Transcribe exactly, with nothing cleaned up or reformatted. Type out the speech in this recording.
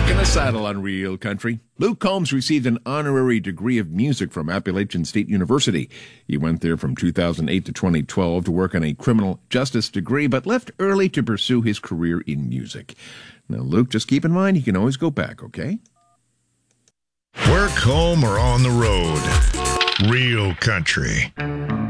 Back in the saddle on Real Country. Luke Combs received an honorary degree of music from Appalachian State University. He went there from two thousand eight to twenty twelve to work on a criminal justice degree, but left early to pursue his career in music. Now, Luke, just keep in mind, he can always go back, okay? Work, home, or on the road. Real Country.